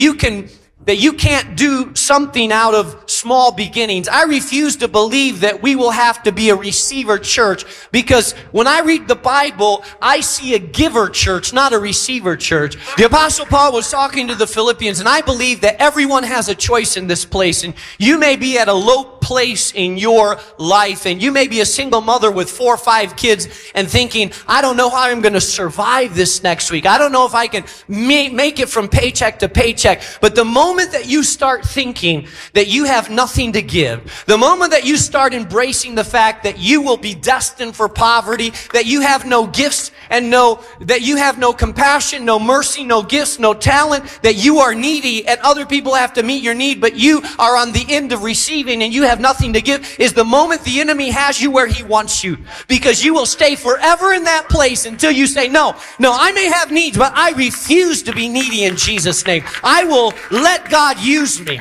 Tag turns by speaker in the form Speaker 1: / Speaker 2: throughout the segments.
Speaker 1: that you can't do something out of small beginnings. I refuse to believe that we will have to be a receiver church, because when I read the Bible, I see a giver church, not a receiver church. The Apostle Paul was talking to the Philippians, and I believe that everyone has a choice in this place. And you may be at a low place in your life, and you may be a single mother with 4 or 5 kids and thinking, I don't know how I'm going to survive this next week. I don't know if I can make it from paycheck to paycheck. But the moment that you start thinking that you have nothing to give, the moment that you start embracing the fact that you will be destined for poverty, that you have no gifts and that you have no compassion, no mercy, no gifts, no talent, that you are needy and other people have to meet your need, but you are on the end of receiving and you have nothing to give, is the moment the enemy has you where he wants you. Because you will stay forever in that place until you say, no, I may have needs, but I refuse to be needy in Jesus' name. I will let God use me.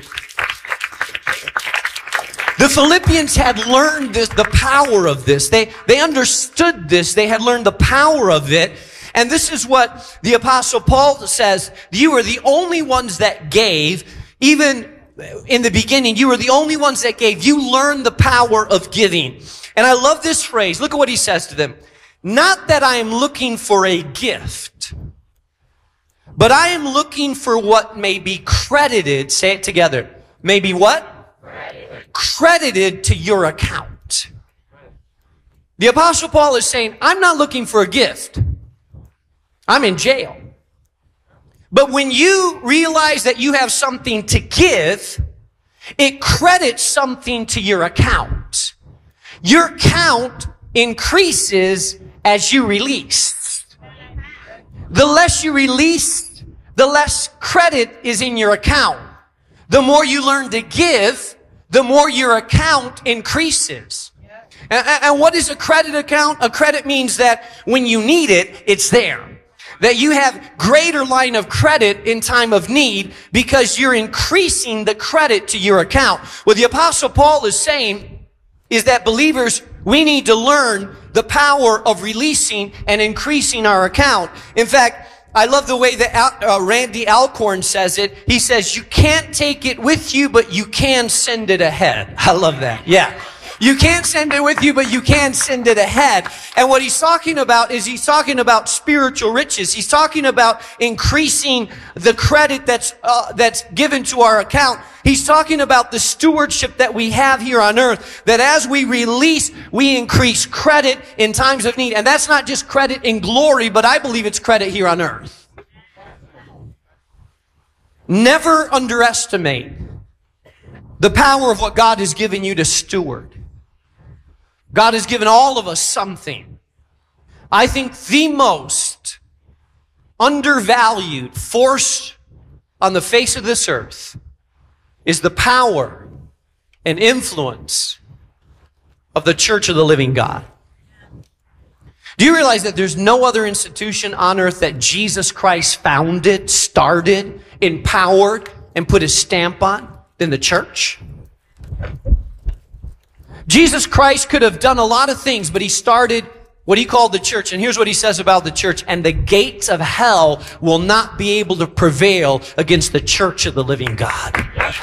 Speaker 1: The Philippians had learned the power of this. They understood this. They had learned the power of it. And this is what the Apostle Paul says. You are the only ones that gave. Even in the beginning, you were the only ones that gave. You learned the power of giving. And I love this phrase. Look at what he says to them. Not that I am looking for a gift, but I am looking for what may be credited. Say it together. May be what? Credited to your account. The Apostle Paul is saying, I'm not looking for a gift. I'm in jail. But when you realize that you have something to give, it credits something to your account. Your account increases as you release. The less you release, the less credit is in your account. The more you learn to give, the more your account increases. And what is a credit account? A credit means that when you need it, it's there. That you have greater line of credit in time of need because you're increasing the credit to your account. What the Apostle Paul is saying is that believers, we need to learn the power of releasing and increasing our account. In fact, I love the way that Randy Alcorn says it. He says, you can't take it with you, but you can send it ahead. I love that. Yeah. You can't send it with you, but you can send it ahead. And what he's talking about is he's talking about spiritual riches. He's talking about increasing the credit that's given to our account. He's talking about the stewardship that we have here on earth, that as we release, we increase credit in times of need. And that's not just credit in glory, but I believe it's credit here on earth. Never underestimate the power of what God has given you to steward. God has given all of us something. I think the most undervalued force on the face of this earth is the power and influence of the church of the living God. Do you realize that there's no other institution on earth that Jesus Christ founded, started, empowered, and put his stamp on than the church? Jesus Christ could have done a lot of things, but he started what he called the church. And here's what he says about the church. And the gates of hell will not be able to prevail against the church of the living God.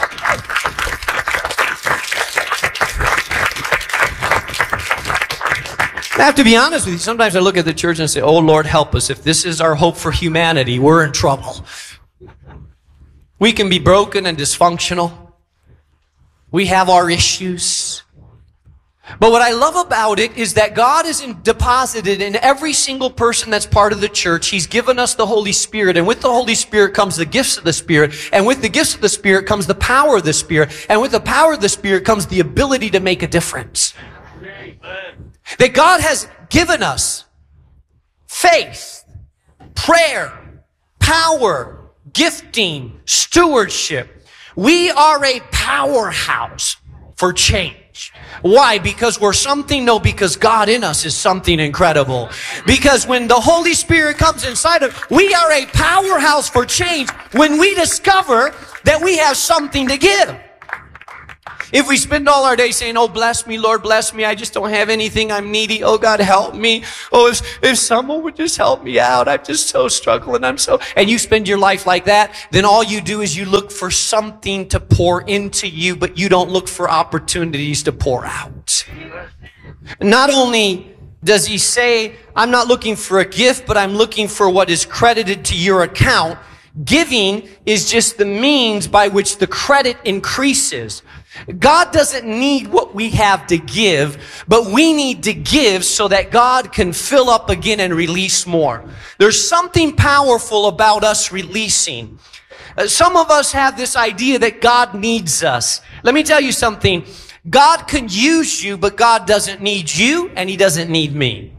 Speaker 1: I have to be honest with you. Sometimes I look at the church and I say, oh, Lord, help us. If this is our hope for humanity, we're in trouble. We can be broken and dysfunctional. We have our issues. But what I love about it is that God has deposited in every single person that's part of the church. He's given us the Holy Spirit. And with the Holy Spirit comes the gifts of the Spirit. And with the gifts of the Spirit comes the power of the Spirit. And with the power of the Spirit comes the ability to make a difference. Amen. That God has given us faith, prayer, power, gifting, stewardship. We are a powerhouse for change. Why? Because we're something? No, because God in us is something incredible. Because when the Holy Spirit comes inside of us, we are a powerhouse for change when we discover that we have something to give. If we spend all our day saying, oh, bless me, Lord, bless me. I just don't have anything. I'm needy. Oh, God, help me. Oh, if someone would just help me out. I'm just so struggling. And you spend your life like that, then all you do is you look for something to pour into you, but you don't look for opportunities to pour out. Not only does he say, I'm not looking for a gift, but I'm looking for what is credited to your account. Giving is just the means by which the credit increases. God doesn't need what we have to give, but we need to give so that God can fill up again and release more. There's something powerful about us releasing. Some of us have this idea that God needs us. Let me tell you something. God can use you, but God doesn't need you, and He doesn't need me.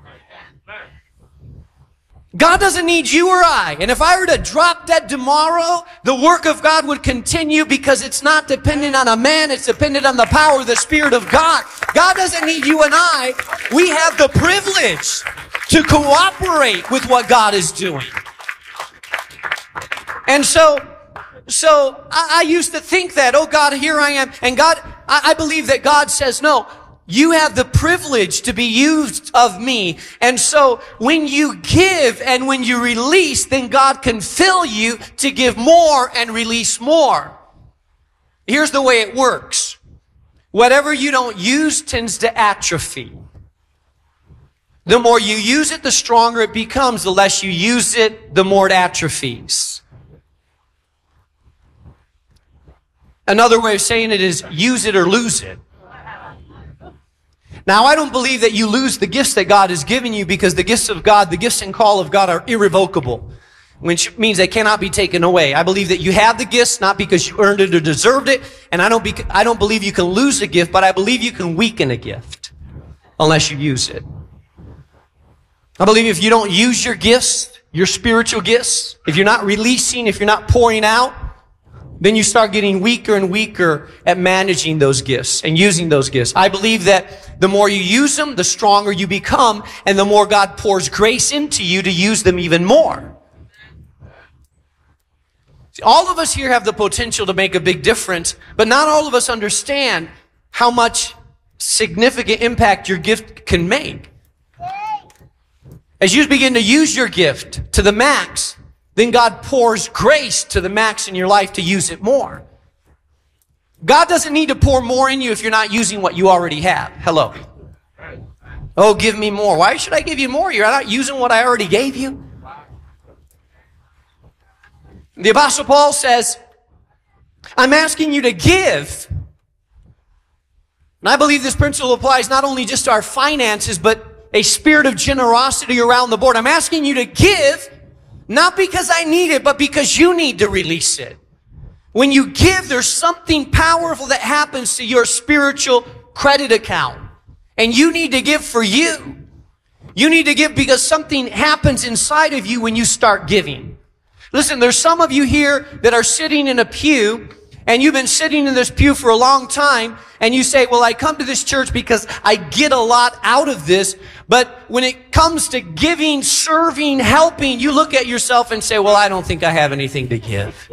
Speaker 1: God doesn't need you or I. And if I were to drop dead tomorrow, the work of God would continue because it's not dependent on a man. It's dependent on the power of the Spirit of God. God doesn't need you and I. We have the privilege to cooperate with what God is doing. And so I used to think that, oh God, here I am. And God, I believe that God says, no, you have the privilege to be used of me. And so when you give and when you release, then God can fill you to give more and release more. Here's the way it works. Whatever you don't use tends to atrophy. The more you use it, the stronger it becomes. The less you use it, the more it atrophies. Another way of saying it is use it or lose it. Now, I don't believe that you lose the gifts that God has given you because the gifts of God, the gifts and call of God are irrevocable, which means they cannot be taken away. I believe that you have the gifts not because you earned it or deserved it, and I don't believe you can lose a gift, but I believe you can weaken a gift unless you use it. I believe if you don't use your gifts, your spiritual gifts, if you're not releasing, if you're not pouring out, then you start getting weaker and weaker at managing those gifts and using those gifts. I believe that the more you use them, the stronger you become, and the more God pours grace into you to use them even more. See, all of us here have the potential to make a big difference, but not all of us understand how much significant impact your gift can make. As you begin to use your gift to the max, then God pours grace to the max in your life to use it more. God doesn't need to pour more in you if you're not using what you already have. Hello. Oh, give me more. Why should I give you more? You're not using what I already gave you. The Apostle Paul says, I'm asking you to give. And I believe this principle applies not only just to our finances, but a spirit of generosity around the board. I'm asking you to give, not because I need it, but because you need to release it. When you give, there's something powerful that happens to your spiritual credit account. And you need to give for you. You need to give because something happens inside of you when you start giving. Listen, there's some of you here that are sitting in a pew, and you've been sitting in this pew for a long time, and you say, well, I come to this church because I get a lot out of this. But when it comes to giving, serving, helping, you look at yourself and say, well, I don't think I have anything to give.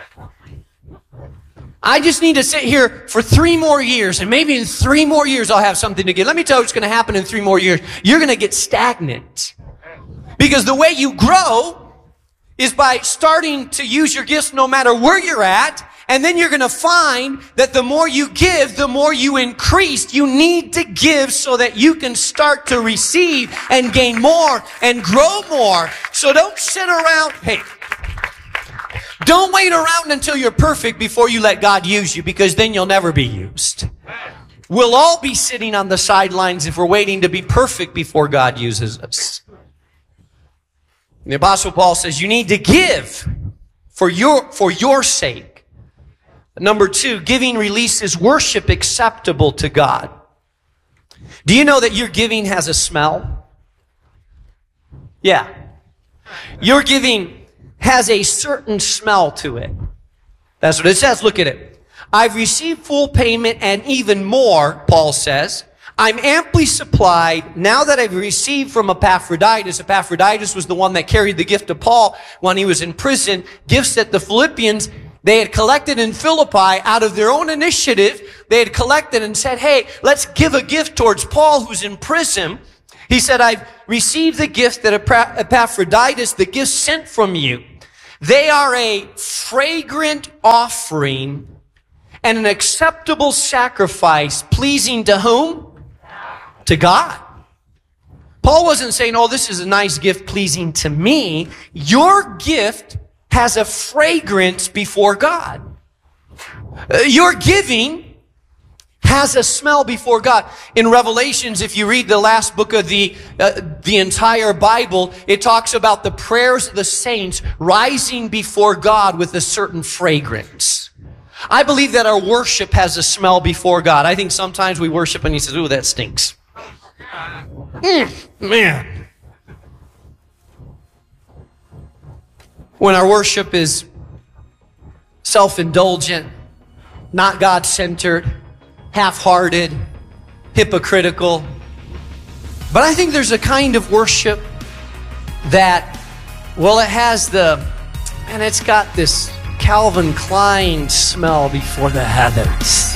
Speaker 1: I just need to sit here for 3 more years, and maybe in 3 more years I'll have something to give. Let me tell you what's going to happen in 3 more years. You're going to get stagnant. Because the way you grow is by starting to use your gifts no matter where you're at. And then you're going to find that the more you give, the more you increase. You need to give so that you can start to receive and gain more and grow more. So don't sit around. Hey, don't wait around until you're perfect before you let God use you, because then you'll never be used. We'll all be sitting on the sidelines if we're waiting to be perfect before God uses us. The Apostle Paul says you need to give for your sake. Number 2, giving releases worship acceptable to God. Do you know that your giving has a smell? Yeah. Your giving has a certain smell to it. That's what it says. Look at it. I've received full payment and even more, Paul says. I'm amply supplied now that I've received from Epaphroditus. Epaphroditus was the one that carried the gift of Paul when he was in prison. Gifts that the Philippians, they had collected in Philippi out of their own initiative. had collected and said, hey, let's give a gift towards Paul who's in prison. He said, I've received the gift that Epaphroditus, the gift sent from you. They are a fragrant offering and an acceptable sacrifice, pleasing to whom? To God. Paul wasn't saying, oh, this is a nice gift pleasing to me. Your gift has a fragrance before God. Your giving has a smell before God. In Revelations, if you read the last book of the entire Bible, it talks about the prayers of the saints rising before God with a certain fragrance. I believe that our worship has a smell before God. I think sometimes we worship and he says, ooh, that stinks. Man. When our worship is self-indulgent, not God-centered, half-hearted, hypocritical. But I think there's a kind of worship that, well, it has and it's got this Calvin Klein smell before the heavens.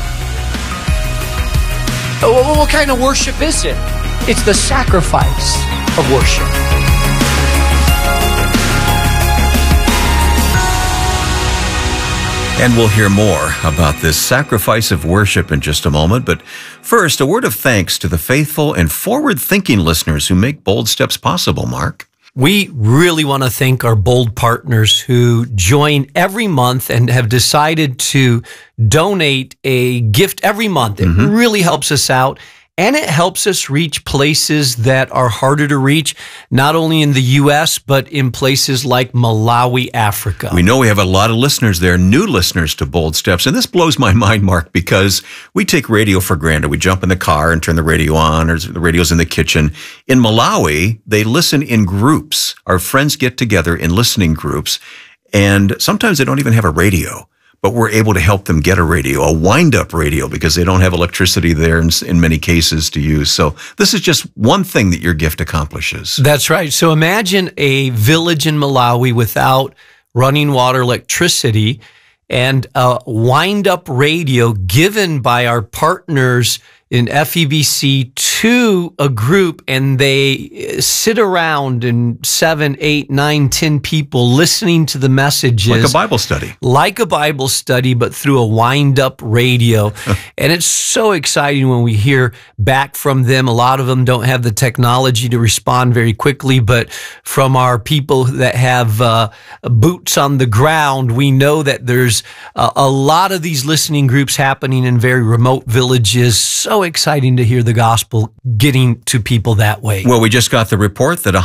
Speaker 1: What kind of worship is it? It's the sacrifice of worship.
Speaker 2: And we'll hear more about this sacrifice of worship in just a moment. But first, a word of thanks to the faithful and forward-thinking listeners who make Bold Steps possible, Mark.
Speaker 3: We really want to thank our Bold partners who join every month and have decided to donate a gift every month. It really helps us out. And it helps us reach places that are harder to reach, not only in the U.S., but in places like Malawi, Africa.
Speaker 2: We know we have a lot of listeners there, new listeners to Bold Steps. And this blows my mind, Mark, because we take radio for granted. We jump in the car and turn the radio on, or the radio's in the kitchen. In Malawi, they listen in groups. Our friends get together in listening groups, and sometimes they don't even have a radio. But we're able to help them get a radio, a wind-up radio, because they don't have electricity there in many cases to use. So this is just one thing that your gift accomplishes.
Speaker 3: That's right. So imagine a village in Malawi without running water, electricity, and a wind-up radio given by our partners in FEBC to a group, and they sit around and 7, 8, 9, 10 people listening to the messages.
Speaker 2: Like a Bible study.
Speaker 3: Like a Bible study, but through a wind-up radio. And it's so exciting when we hear back from them. A lot of them don't have the technology to respond very quickly, but from our people that have boots on the ground, we know that there's a lot of these listening groups happening in very remote villages. So exciting to hear the gospel getting to people that way.
Speaker 2: Well, we just got the report that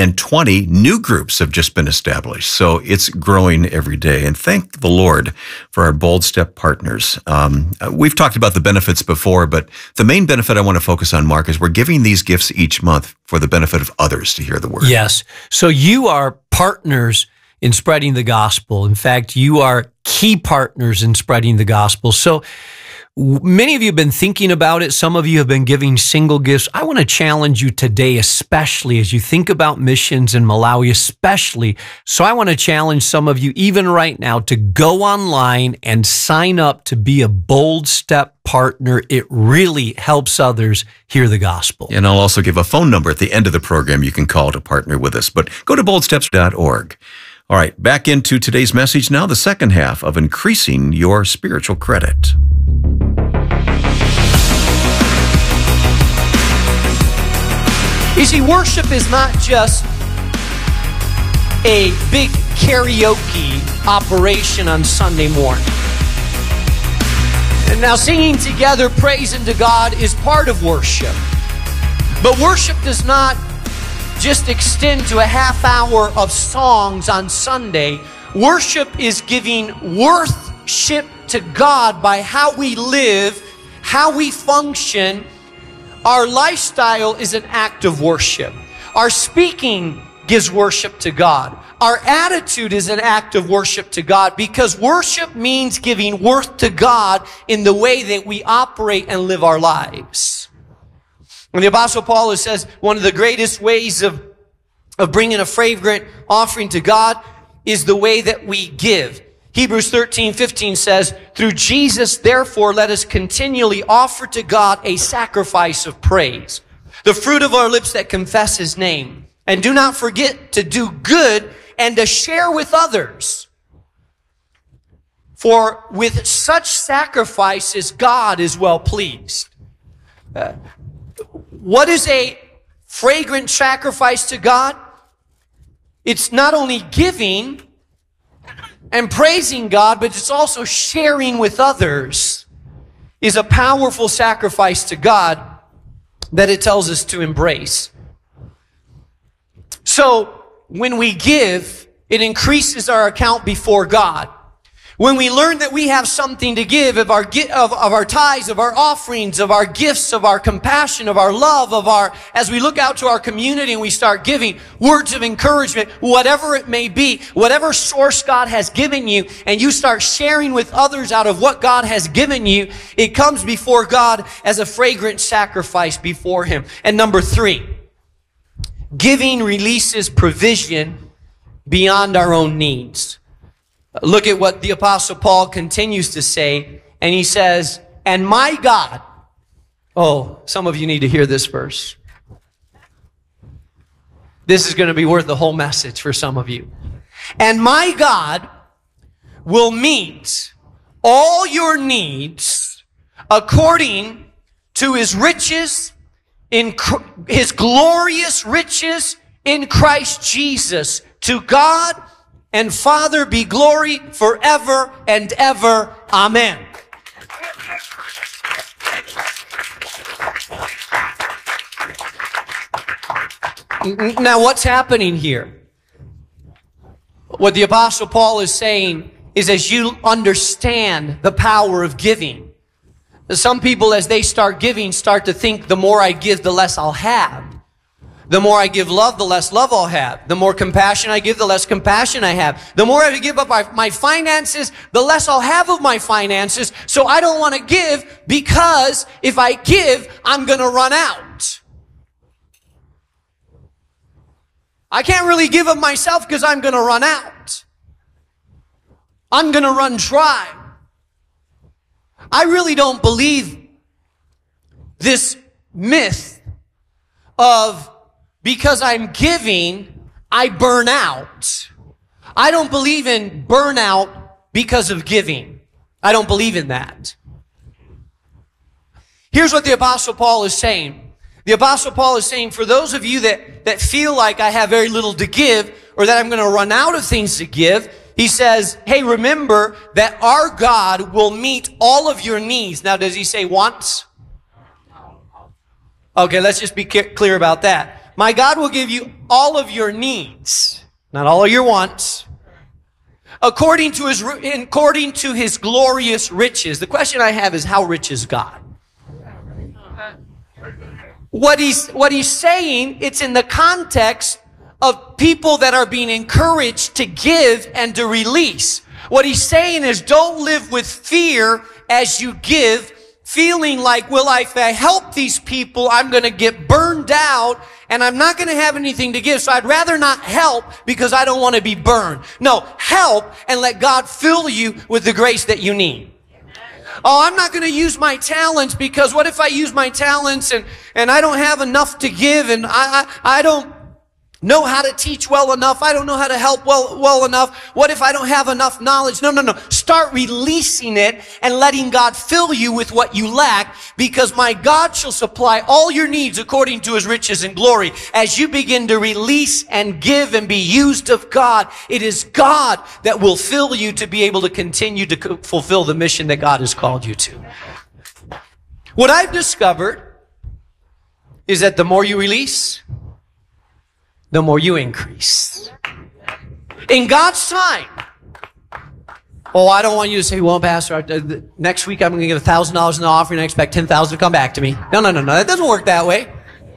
Speaker 2: 120 new groups have just been established. So it's growing every day. And thank the Lord for our Bold Step partners. We've talked about the benefits before, but the main benefit I want to focus on, Mark, is we're giving these gifts each month for the benefit of others to hear the word.
Speaker 3: Yes. So you are partners in spreading the gospel. In fact, you are key partners in spreading the gospel. So many of you have been thinking about it. Some of you have been giving single gifts. I want to challenge you today, especially as you think about missions in Malawi, especially. So I want to challenge some of you, even right now, to go online and sign up to be a Bold Step partner. It really helps others hear the gospel.
Speaker 2: And I'll also give a phone number at the end of the program you can call to partner with us. But go to boldsteps.org. All right, back into today's message now, the second half of increasing your spiritual credit.
Speaker 1: You see, worship is not just a big karaoke operation on Sunday morning. And now singing together, praising to God is part of worship. But worship does not just extend to a half hour of songs on Sunday. Worship is giving worship to God by how we live, how we function. Our lifestyle is an act of worship. Our speaking gives worship to God. Our attitude is an act of worship to God, because worship means giving worth to God in the way that we operate and live our lives. And the Apostle Paul says one of the greatest ways of bringing a fragrant offering to God is the way that we give. Hebrews 13:15 says, through Jesus, therefore, let us continually offer to God a sacrifice of praise, the fruit of our lips that confess his name. And do not forget to do good and to share with others. For with such sacrifices, God is well pleased. What is a fragrant sacrifice to God? It's not only giving and praising God, but it's also sharing with others is a powerful sacrifice to God that it tells us to embrace. So when we give, it increases our account before God. When we learn that we have something to give of our tithes, of our offerings, of our gifts, of our compassion, of our love, as we look out to our community and we start giving words of encouragement, whatever it may be, whatever source God has given you, and you start sharing with others out of what God has given you, it comes before God as a fragrant sacrifice before him. And number 3, giving releases provision beyond our own needs. Look at what the Apostle Paul continues to say, and he says, and my God, oh, some of you need to hear this verse. This is going to be worth the whole message for some of you. And my God will meet all your needs according to his riches, in his glorious riches in Christ Jesus. To God and Father be glory forever and ever. Amen. Now, what's happening here? What the Apostle Paul is saying is, as you understand the power of giving, some people, as they start giving, start to think the more I give, the less I'll have. The more I give love, the less love I'll have. The more compassion I give, the less compassion I have. The more I give up my finances, the less I'll have of my finances. So I don't want to give, because if I give, I'm going to run out. I can't really give of myself because I'm going to run out. I'm going to run dry. I really don't believe this myth of because I'm giving, I burn out. I don't believe in burnout because of giving. I don't believe in that. Here's what the Apostle Paul is saying. The Apostle Paul is saying, for those of you that feel like I have very little to give, or that I'm going to run out of things to give, he says, hey, remember that our God will meet all of your needs. Now, does he say wants? Okay, let's just be clear about that. My God will give you all of your needs, not all of your wants, according to his glorious riches. The question I have is, how rich is God? What he's saying, it's in the context of people that are being encouraged to give and to release. What he's saying is, don't live with fear as you give, feeling like, well, if I help these people, I'm going to get burned out and I'm not going to have anything to give. So I'd rather not help because I don't want to be burned. No, help and let God fill you with the grace that you need. Oh, I'm not going to use my talents because what if I use my talents and I don't have enough to give, and I don't know how to teach well enough. I don't know how to help well enough. What if I don't have enough knowledge? No. Start releasing it and letting God fill you with what you lack, because my God shall supply all your needs according to his riches and glory. As you begin to release and give and be used of God, it is God that will fill you to be able to continue to fulfill the mission that God has called you to. What I've discovered is that the more you release, the more you increase. In God's time. Oh, I don't want you to say, well, Pastor, next week I'm going to get $1,000 in the offering and I expect $10,000 to come back to me. No. That doesn't work that way.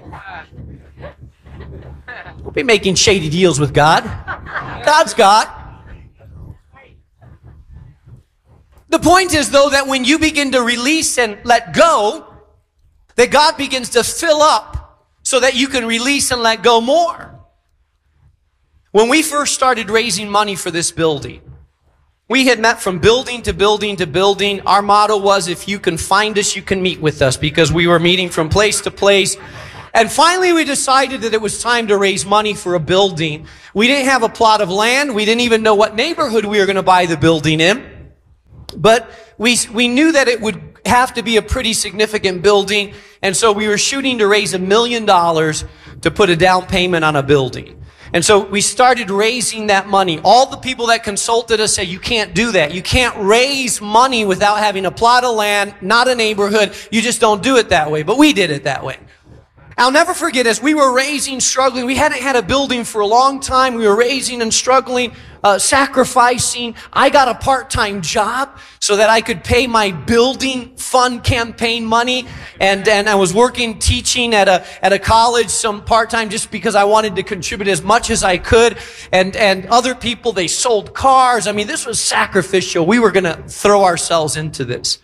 Speaker 1: Don't be making shady deals with God. God's God. The point is, though, that when you begin to release and let go, that God begins to fill up so that you can release and let go more. When we first started raising money for this building, We had met from building to building to building. Our motto was, if you can find us, you can meet with us, because we were meeting from place to place. And finally, we decided that it was time to raise money for a building. We didn't have a plot of land. We didn't even know what neighborhood we were going to buy the building in. But we knew that it would have to be a pretty significant building. And so we were shooting to raise $1 million to put a down payment on a building. And so we started raising that money. All the people that consulted us said, you can't do that. You can't raise money without having a plot of land, not a neighborhood. You just don't do it that way. But we did it that way. I'll never forget, as we were raising, struggling, we hadn't had a building for a long time. We were raising and struggling, sacrificing. I got a part-time job so that I could pay my building fund campaign money. And I was working, teaching at a college, some part-time, just because I wanted to contribute as much as I could. And other people, they sold cars. I mean, this was sacrificial. We were going to throw ourselves into this.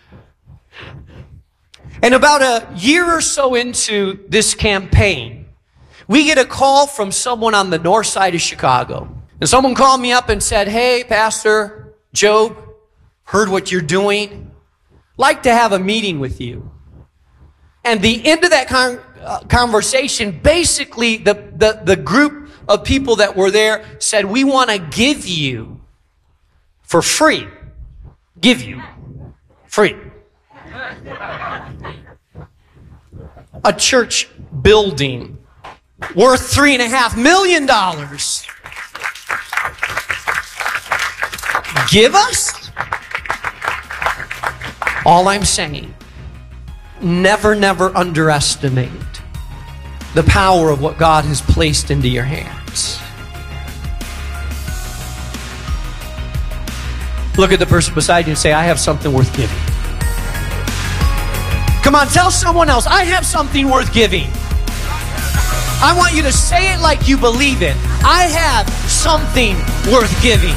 Speaker 1: And about a year or so into this campaign, we get a call from someone on the north side of Chicago. And someone called me up and said, hey, Pastor Job, heard what you're doing. Like to have a meeting with you. And the end of that conversation, basically the group of people that were there said, we want to give you for free. Give you free. A church building worth $3.5 million. Give us? All I'm saying, never underestimate the power of what God has placed into your hands. Look at the person beside you and say, I have something worth giving. Come on, tell someone else, I have something worth giving. I want you to say it like you believe it. I have something worth giving.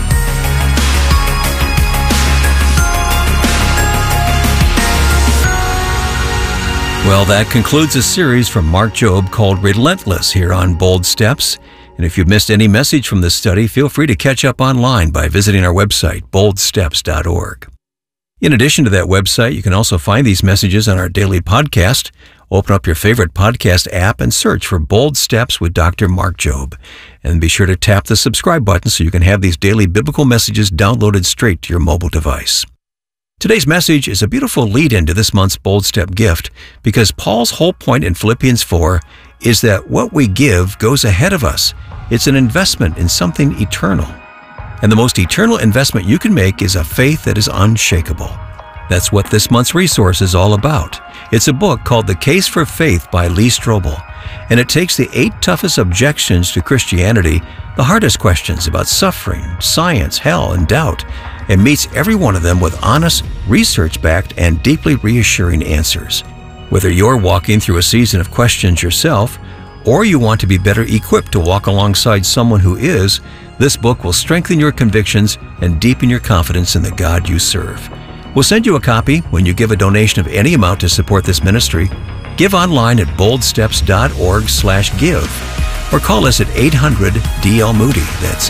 Speaker 2: Well, that concludes a series from Mark Jobe called Relentless here on Bold Steps. And if you've missed any message from this study, feel free to catch up online by visiting our website, boldsteps.org. In addition to that website, you can also find these messages on our daily podcast. Open up your favorite podcast app and search for Bold Steps with Dr. Mark Jobe. And be sure to tap the subscribe button so you can have these daily biblical messages downloaded straight to your mobile device. Today's message is a beautiful lead-in to this month's Bold Step gift, because Paul's whole point in Philippians 4 is that what we give goes ahead of us. It's an investment in something eternal. And the most eternal investment you can make is a faith that is unshakable. That's what this month's resource is all about. It's a book called The Case for Faith by Lee Strobel, and it takes the 8 toughest objections to Christianity, the hardest questions about suffering, science, hell, and doubt, and meets every one of them with honest, research-backed, and deeply reassuring answers. Whether you're walking through a season of questions yourself, or you want to be better equipped to walk alongside someone who is, this book will strengthen your convictions and deepen your confidence in the God you serve. We'll send you a copy when you give a donation of any amount to support this ministry. Give online at boldsteps.org/give or call us at 800-DL-MOODY. That's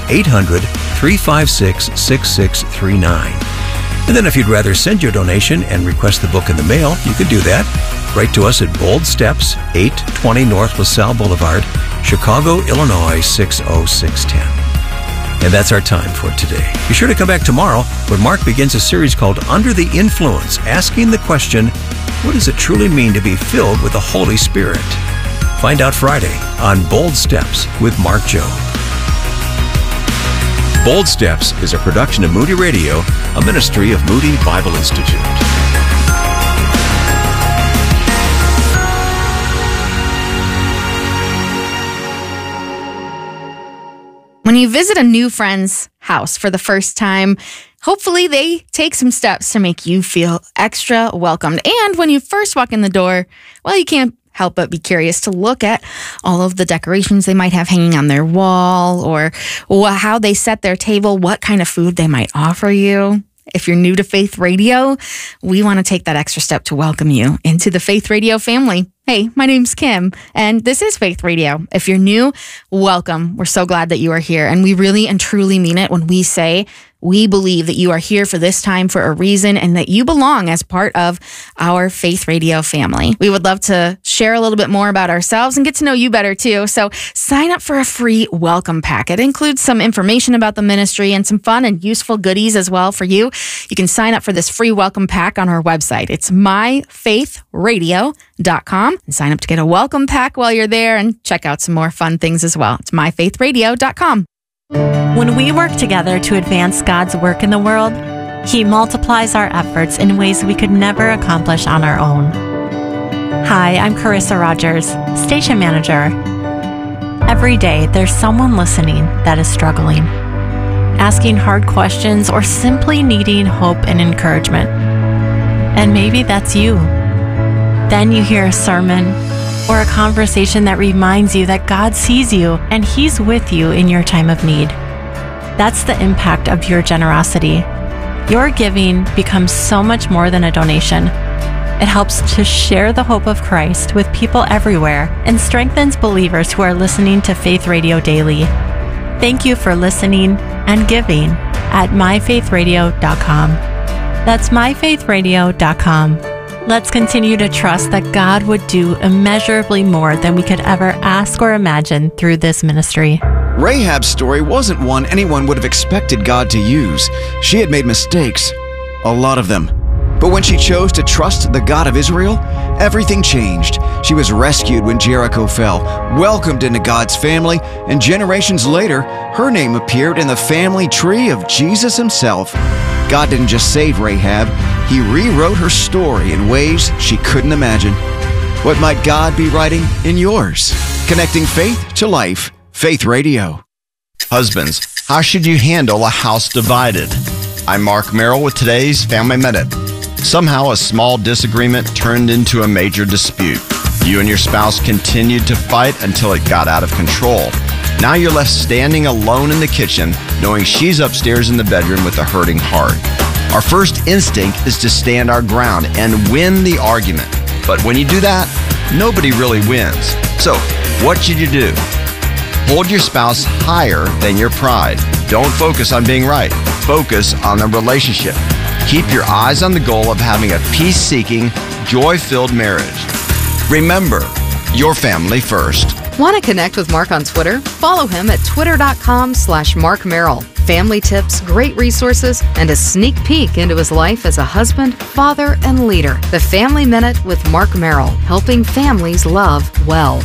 Speaker 2: 800-356-6639. And then if you'd rather send your donation and request the book in the mail, you can do that. Write to us at Bold Steps, 820 North LaSalle Boulevard, Chicago, Illinois, 60610. And that's our time for today. Be sure to come back tomorrow when Mark begins a series called Under the Influence, asking the question, what does it truly mean to be filled with the Holy Spirit? Find out Friday on Bold Steps with Mark Jobe. Bold Steps is a production of Moody Radio, a ministry of Moody Bible Institute.
Speaker 4: When you visit a new friend's house for the first time, hopefully they take some steps to make you feel extra welcomed. And when you first walk in the door, well, you can't help but be curious to look at all of the decorations they might have hanging on their wall, or how they set their table, what kind of food they might offer you. If you're new to Faith Radio, we want to take that extra step to welcome you into the Faith Radio family. Hey, my name's Kim, and this is Faith Radio. If you're new, welcome. We're so glad that you are here, and we really and truly mean it when we say We believe that you are here for this time for a reason and that you belong as part of our Faith Radio family. We would love to share a little bit more about ourselves and get to know you better too. So sign up for a free welcome pack. It includes some information about the ministry and some fun and useful goodies as well for you. You can sign up for this free welcome pack on our website. It's myfaithradio.com and sign up to get a welcome pack while you're there and check out some more fun things as well. It's myfaithradio.com.
Speaker 5: When we work together to advance God's work in the world, He multiplies our efforts in ways we could never accomplish on our own. Hi, I'm Carissa Rogers, Station Manager. Every day, there's someone listening that is struggling, asking hard questions, or simply needing hope and encouragement. And maybe that's you. Then you hear a sermon or a conversation that reminds you that God sees you and He's with you in your time of need. That's the impact of your generosity. Your giving becomes so much more than a donation. It helps to share the hope of Christ with people everywhere and strengthens believers who are listening to Faith Radio daily. Thank you for listening and giving at myfaithradio.com. That's myfaithradio.com. Let's continue to trust that God would do immeasurably more than we could ever ask or imagine through this ministry.
Speaker 6: Rahab's story wasn't one anyone would have expected God to use. She had made mistakes, a lot of them. But when she chose to trust the God of Israel, everything changed. She was rescued when Jericho fell, welcomed into God's family, and generations later, her name appeared in the family tree of Jesus Himself. God didn't just save Rahab, He rewrote her story in ways she couldn't imagine. What might God be writing in yours? Connecting faith to life. Faith Radio.
Speaker 7: Husbands, how should you handle a house divided? I'm Mark Merrill with today's Family Minute. Somehow a small disagreement turned into a major dispute. You and your spouse continued to fight until it got out of control. Now you're left standing alone in the kitchen, knowing she's upstairs in the bedroom with a hurting heart. Our first instinct is to stand our ground and win the argument. But when you do that, nobody really wins. So, what should you do? Hold your spouse higher than your pride. Don't focus on being right. Focus on the relationship. Keep your eyes on the goal of having a peace-seeking, joy-filled marriage. Remember, your family first.
Speaker 8: Want to connect with Mark on Twitter? Follow him at twitter.com/Mark Merrill. Family tips, great resources, and a sneak peek into his life as a husband, father, and leader. The Family Minute with Mark Merrill, helping families love well.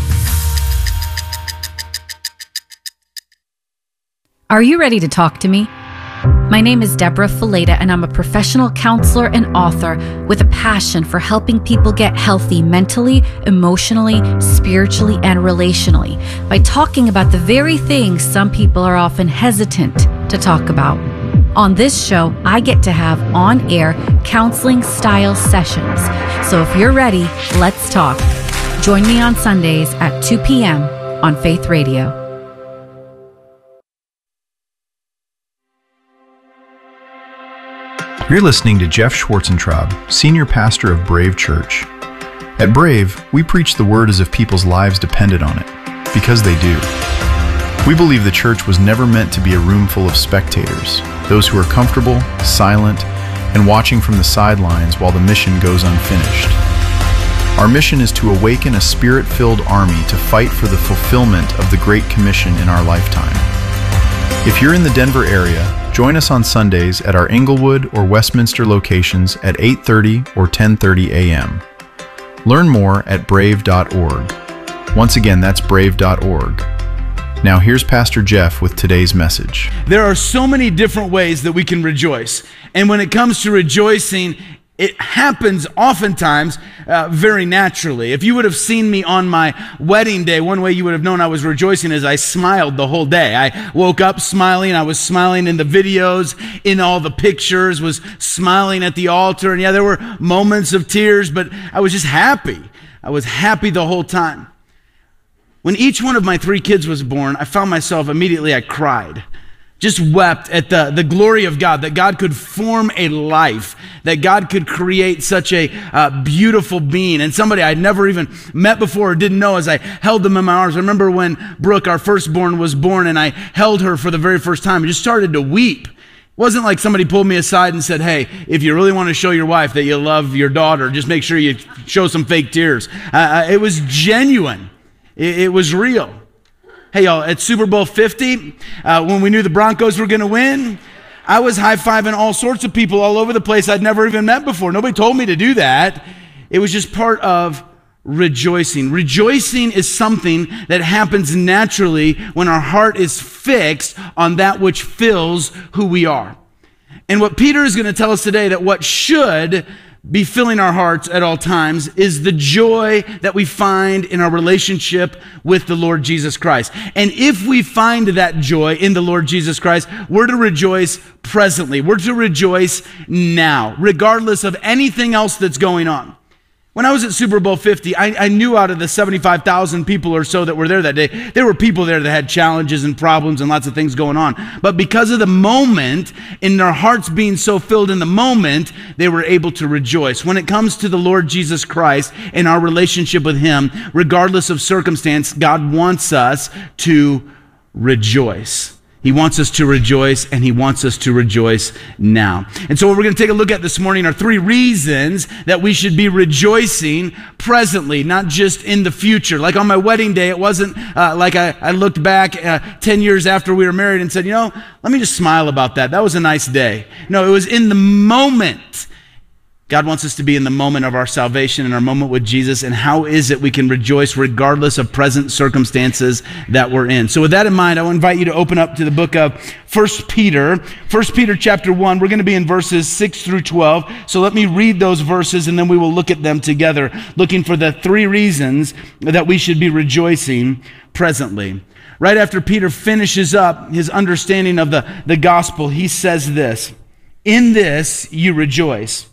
Speaker 9: Are you ready to talk to me? My name is Deborah Fileta, and I'm a professional counselor and author with a passion for helping people get healthy mentally, emotionally, spiritually, and relationally by talking about the very things some people are often hesitant to talk about. On this show, I get to have on-air counseling-style sessions. So if you're ready, let's talk. Join me on Sundays at 2 p.m. on Faith Radio.
Speaker 10: You're listening to Jeff Schwarzentraub, Senior Pastor of Brave Church. At Brave, we preach the Word as if people's lives depended on it, because they do. We believe the church was never meant to be a room full of spectators, those who are comfortable, silent, and watching from the sidelines while the mission goes unfinished. Our mission is to awaken a Spirit-filled army to fight for the fulfillment of the Great Commission in our lifetime. If you're in the Denver area, join us on Sundays at our Englewood or Westminster locations at 8:30 or 10:30 a.m. Learn more at brave.org. Once again, that's brave.org. Now here's Pastor Jeff with today's message.
Speaker 11: There are so many different ways that we can rejoice. And when it comes to rejoicing, it happens oftentimes very naturally. If you would have seen me on my wedding day, one way you would have known I was rejoicing is I smiled the whole day. I woke up smiling. I was smiling in the videos, in all the pictures, was smiling at the altar. And yeah, there were moments of tears, but I was just happy. I was happy the whole time. When each one of my 3 kids was born, I found myself immediately, I cried. Just wept at the glory of God, that God could form a life, that God could create such a beautiful being, and somebody I'd never even met before or didn't know as I held them in my arms. I remember when Brooke, our firstborn, was born, and I held her for the very first time. I just started to weep. wasn't like somebody pulled me aside and said, hey, if you really want to show your wife that you love your daughter, just make sure you show some fake tears. It was genuine. It was real. Hey, y'all, at Super Bowl 50, when we knew the Broncos were going to win, I was high-fiving all sorts of people all over the place I'd never even met before. Nobody told me to do that. It was just part of rejoicing. Rejoicing is something that happens naturally when our heart is fixed on that which fills who we are. And what Peter is going to tell us today, that what should be filling our hearts at all times is the joy that we find in our relationship with the Lord Jesus Christ. And if we find that joy in the Lord Jesus Christ, we're to rejoice presently. We're to rejoice now, regardless of anything else that's going on. When I was at Super Bowl 50, I knew out of the 75,000 people or so that were there that day, there were people there that had challenges and problems and lots of things going on. But because of the moment, in their hearts being so filled in the moment, they were able to rejoice. When it comes to the Lord Jesus Christ and our relationship with Him, regardless of circumstance, God wants us to rejoice. He wants us to rejoice, and He wants us to rejoice now. And so what we're going to take a look at this morning are 3 reasons that we should be rejoicing presently, not just in the future. Like on my wedding day, it wasn't like I looked back 10 years after we were married and said, let me just smile about that. That was a nice day. No, it was in the moment. God wants us to be in the moment of our salvation and our moment with Jesus. And how is it we can rejoice regardless of present circumstances that we're in? So with that in mind, I want to invite you to open up to the book of 1 Peter. 1 Peter chapter 1, we're going to be in verses 6 through 12. So let me read those verses and then we will look at them together, looking for the 3 reasons that we should be rejoicing presently. Right after Peter finishes up his understanding of the gospel, he says this, "In this you rejoice,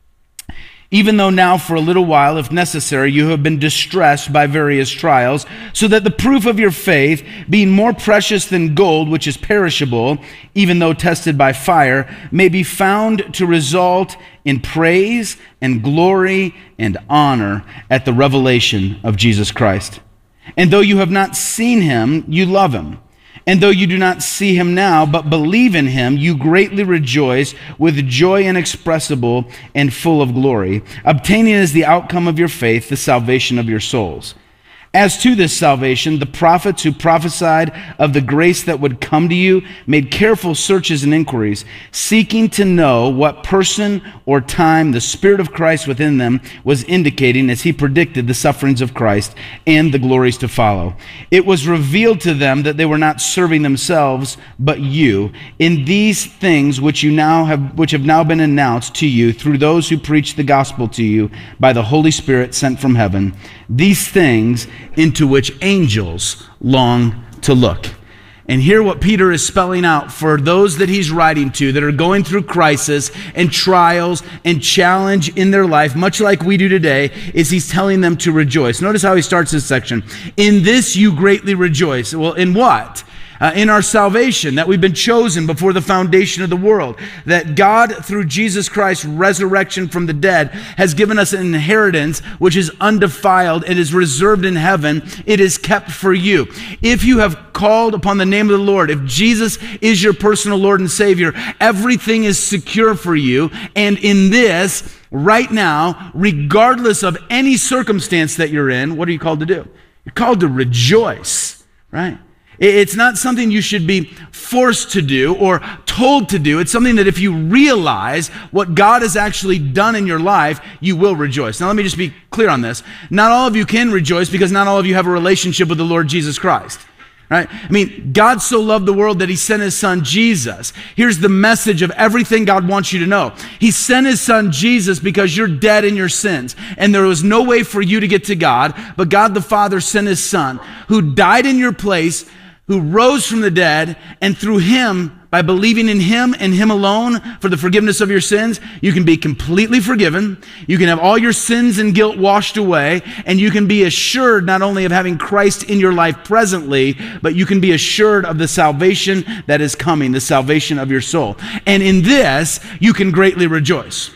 Speaker 11: even though now for a little while, if necessary, you have been distressed by various trials, so that the proof of your faith, being more precious than gold, which is perishable, even though tested by fire, may be found to result in praise and glory and honor at the revelation of Jesus Christ. And though you have not seen Him, you love Him. And though you do not see Him now, but believe in Him, you greatly rejoice with joy inexpressible and full of glory, obtaining as the outcome of your faith the salvation of your souls. As to this salvation, the prophets who prophesied of the grace that would come to you made careful searches and inquiries, seeking to know what person or time the Spirit of Christ within them was indicating as He predicted the sufferings of Christ and the glories to follow. It was revealed to them that they were not serving themselves, but you, in these things which have now been announced to you through those who preach the gospel to you by the Holy Spirit sent from heaven, these things into which angels long to look." And hear what Peter is spelling out for those that he's writing to that are going through crisis and trials and challenge in their life, much like we do today, is he's telling them to rejoice. Notice how he starts this section. "In this you greatly rejoice." Well, in what? In our salvation, that we've been chosen before the foundation of the world, that God, through Jesus Christ's resurrection from the dead, has given us an inheritance which is undefiled. It is reserved in heaven. It is kept for you. If you have called upon the name of the Lord, if Jesus is your personal Lord and Savior, everything is secure for you. And in this, right now, regardless of any circumstance that you're in, what are you called to do? You're called to rejoice, right? It's not something you should be forced to do or told to do. It's something that if you realize what God has actually done in your life, you will rejoice. Now, let me just be clear on this. Not all of you can rejoice because not all of you have a relationship with the Lord Jesus Christ. Right? I mean, God so loved the world that He sent His Son Jesus. Here's the message of everything God wants you to know. He sent His Son Jesus because you're dead in your sins. And there was no way for you to get to God, but God the Father sent His Son, who died in your place, who rose from the dead, and through Him, by believing in Him and Him alone for the forgiveness of your sins, you can be completely forgiven, you can have all your sins and guilt washed away, and you can be assured not only of having Christ in your life presently, but you can be assured of the salvation that is coming, the salvation of your soul. And in this, you can greatly rejoice.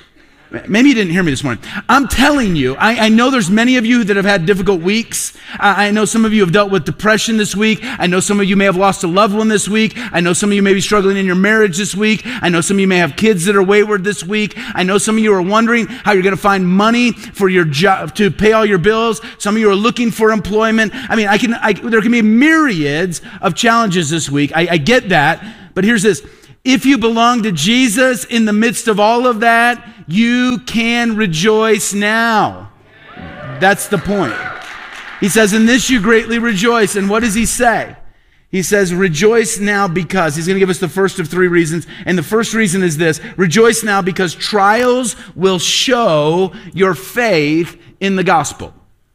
Speaker 11: Maybe you didn't hear me this morning. I'm telling you, I know there's many of you that have had difficult weeks. I know some of you have dealt with depression this week. I know some of you may have lost a loved one this week. I know some of you may be struggling in your marriage this week. I know some of you may have kids that are wayward this week. I know some of you are wondering how you're going to find money for your job to pay all your bills. Some of you are looking for employment. I mean, there can be myriads of challenges this week. I get that, but here's this. If you belong to Jesus in the midst of all of that, you can rejoice now. That's the point. He says, in this you greatly rejoice. And what does he say? He says, rejoice now because. He's going to give us the first of three reasons. And the first reason is this. Rejoice now because trials will show your faith in the gospel.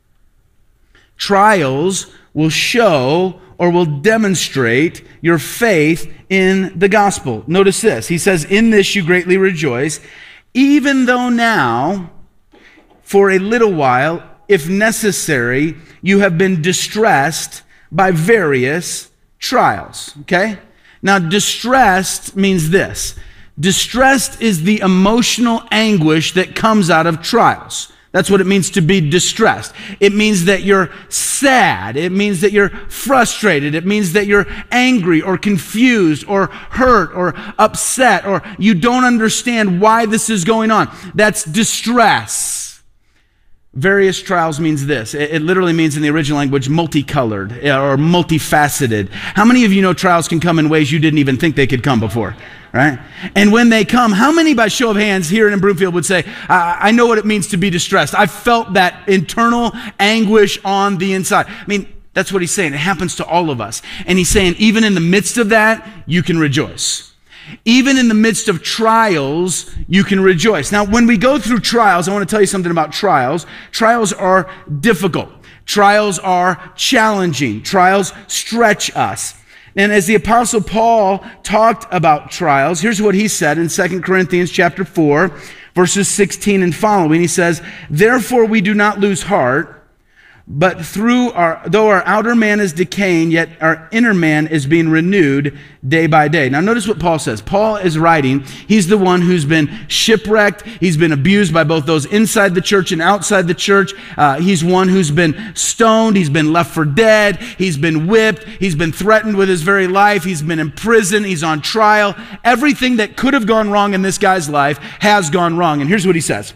Speaker 11: Trials will show or will demonstrate your faith in the gospel. Notice this. He says, in this you greatly rejoice, even though now, for a little while, if necessary, you have been distressed by various trials. Okay? Now, distressed means this. Distressed is the emotional anguish that comes out of trials. That's what it means to be distressed. It means that you're sad. It means that you're frustrated. It means that you're angry or confused or hurt or upset or you don't understand why this is going on. That's distress. Various trials means this. It literally means in the original language multicolored or multifaceted. How many of you know trials can come in ways you didn't even think they could come before? Right? And when they come, how many by show of hands here in Broomfield would say, I know what it means to be distressed. I felt that internal anguish on the inside. I mean, that's what he's saying. It happens to all of us. And he's saying, even in the midst of that, you can rejoice. Even in the midst of trials, you can rejoice. Now, when we go through trials, I want to tell you something about trials. Trials are difficult. Trials are challenging. Trials stretch us. And as the Apostle Paul talked about trials, here's what he said in 2 Corinthians chapter 4, verses 16 and following. He says, therefore we do not lose heart, but though our outer man is decaying, yet our inner man is being renewed day by day. Now notice what Paul says. Paul is writing. He's the one who's been shipwrecked. He's been abused by both those inside the church and outside the church. He's one who's been stoned. He's been left for dead. He's been whipped. He's been threatened with his very life. He's been in prison. He's on trial. Everything that could have gone wrong in this guy's life has gone wrong. And here's what he says.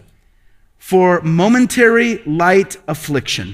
Speaker 11: For momentary light affliction.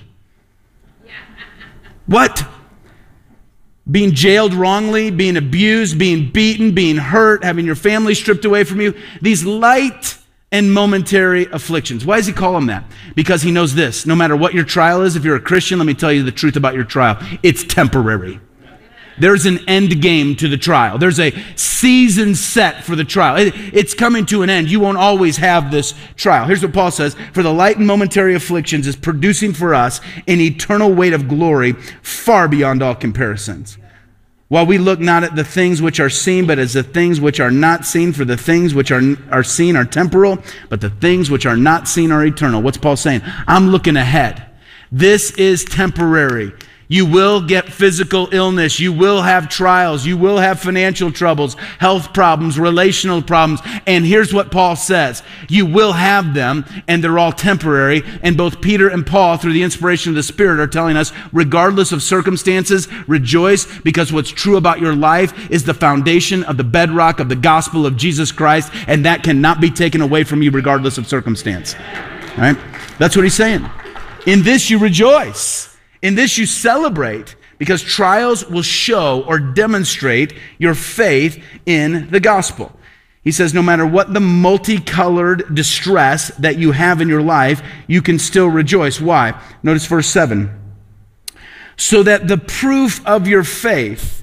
Speaker 11: What? Being jailed wrongly, being abused, being beaten, being hurt, having your family stripped away from you. These light and momentary afflictions. Why does he call them that? Because he knows this. No matter what your trial is, if you're a Christian, let me tell you the truth about your trial. It's temporary. There's an end game to the trial. There's a season set for the trial. It's coming to an end. You won't always have this trial. Here's what Paul says. For the light and momentary afflictions is producing for us an eternal weight of glory far beyond all comparisons. While we look not at the things which are seen, but as the things which are not seen, for the things which are seen are temporal, but the things which are not seen are eternal. What's Paul saying? I'm looking ahead. This is temporary. You will get physical illness. You will have trials. You will have financial troubles, health problems, relational problems. And here's what Paul says. You will have them, and they're all temporary. And both Peter and Paul, through the inspiration of the Spirit, are telling us, regardless of circumstances, rejoice, because what's true about your life is the foundation of the bedrock of the gospel of Jesus Christ, and that cannot be taken away from you regardless of circumstance. All right? That's what he's saying. In this you rejoice. In this you celebrate, because trials will show or demonstrate your faith in the gospel. He says no matter what the multicolored distress that you have in your life, you can still rejoice. Why? Notice verse 7. So that the proof of your faith,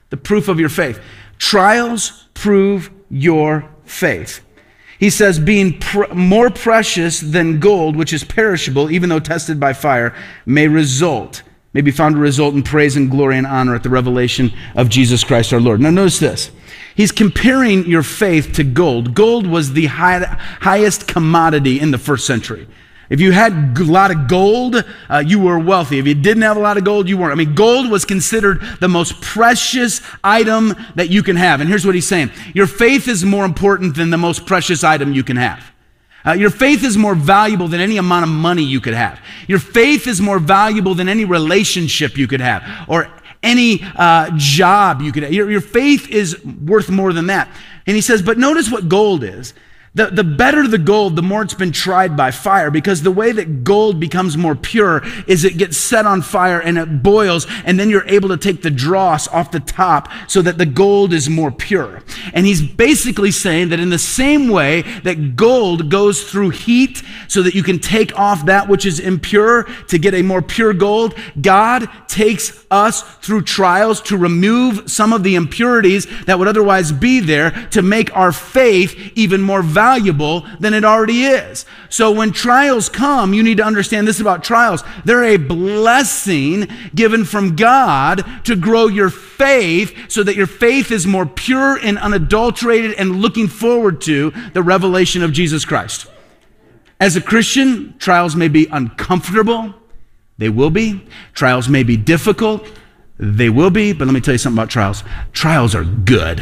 Speaker 11: trials prove your faith. He says, being more precious than gold, which is perishable, even though tested by fire, may be found to result in praise and glory and honor at the revelation of Jesus Christ our Lord. Now notice this. He's comparing your faith to gold. Gold was the highest commodity in the first century. If you had a lot of gold, you were wealthy. If you didn't have a lot of gold, you weren't. I mean, gold was considered the most precious item that you can have. And here's what he's saying. Your faith is more important than the most precious item you can have. Your faith is more valuable than any amount of money you could have. Your faith is more valuable than any relationship you could have or any job you could have. Your faith is worth more than that. And he says, but notice what gold is. The better the gold, the more it's been tried by fire, because the way that gold becomes more pure is it gets set on fire and it boils, and then you're able to take the dross off the top so that the gold is more pure. And he's basically saying that in the same way that gold goes through heat so that you can take off that which is impure to get a more pure gold, God takes us through trials to remove some of the impurities that would otherwise be there to make our faith even more valuable than it already is. So when trials come, you need to understand this about trials. They're a blessing given from God to grow your faith so that your faith is more pure and unadulterated and looking forward to the revelation of Jesus Christ. As a Christian, trials may be uncomfortable. They will be. Trials may be difficult. They will be. But let me tell you something about trials. Trials are good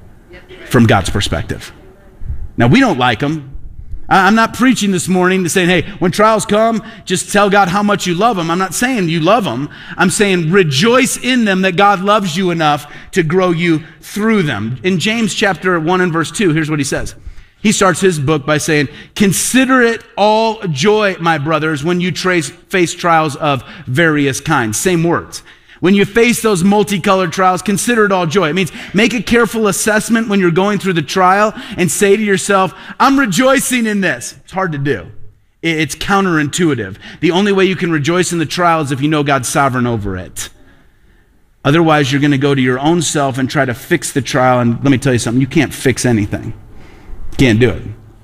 Speaker 11: from God's perspective. Now, we don't like them. I'm not preaching this morning to saying, hey, when trials come, just tell God how much you love him. I'm not saying you love him. I'm saying rejoice in them that God loves you enough to grow you through them. In James chapter 1 and verse 2, here's what he says. He starts his book by saying, consider it all joy, my brothers, when you face trials of various kinds. Same words. When you face those multicolored trials, consider it all joy. It means make a careful assessment when you're going through the trial and say to yourself, I'm rejoicing in this. It's hard to do. It's counterintuitive. The only way you can rejoice in the trial is if you know God's sovereign over it. Otherwise, you're going to go to your own self and try to fix the trial. And let me tell you something, you can't fix anything. You can't do it.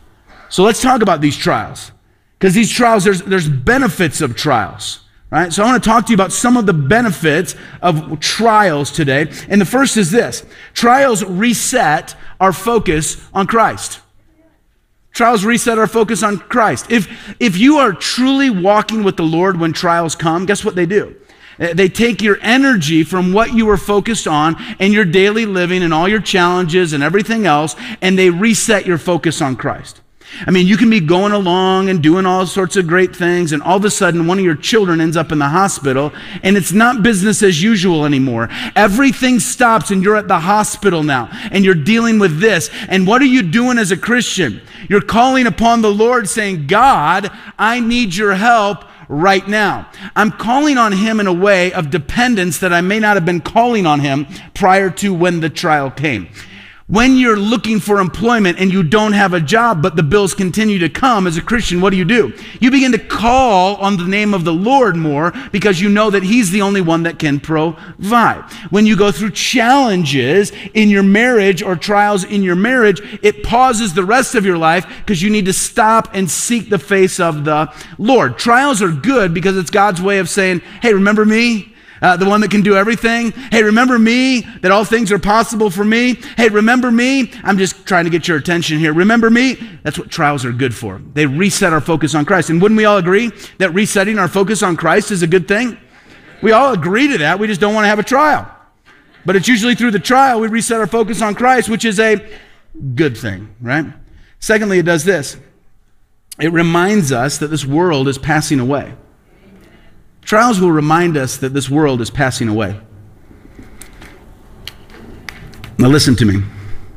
Speaker 11: So let's talk about these trials. Because these trials, there's benefits of trials. Right? So I want to talk to you about some of the benefits of trials today. And the first is this. Trials reset our focus on Christ. Trials reset our focus on Christ. If you are truly walking with the Lord when trials come, guess what they do? They take your energy from what you were focused on and your daily living and all your challenges and everything else, and they reset your focus on Christ. I mean, you can be going along and doing all sorts of great things, and all of a sudden one of your children ends up in the hospital, and it's not business as usual anymore. Everything stops, and you're at the hospital now, and you're dealing with this. And what are you doing as a Christian? You're calling upon the Lord saying, God, I need your help right now. I'm calling on him in a way of dependence that I may not have been calling on him prior to when the trial came. When you're looking for employment and you don't have a job, but the bills continue to come, as a Christian, what do? You begin to call on the name of the Lord more because you know that he's the only one that can provide. When you go through challenges in your marriage or trials in your marriage, it pauses the rest of your life because you need to stop and seek the face of the Lord. Trials are good because it's God's way of saying, hey, remember me? The one that can do everything. Hey, remember me, that all things are possible for me. Hey, remember me. I'm just trying to get your attention here. Remember me. That's what trials are good for. They reset our focus on Christ. And wouldn't we all agree that resetting our focus on Christ is a good thing? We all agree to that. We just don't want to have a trial. But it's usually through the trial we reset our focus on Christ, which is a good thing, right? Secondly, it does this. It reminds us that this world is passing away. Trials will remind us that this world is passing away. Now listen to me.